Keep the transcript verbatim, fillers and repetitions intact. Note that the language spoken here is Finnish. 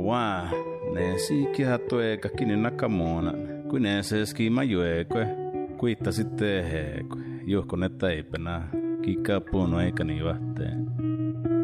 Waa, ne siikiä tueka kini nakamuona. Kuin ne se skima juekwe. Kuitta sitten heekwe. Juhko ne taipena. Kikaa puunu eikä niin vahteen.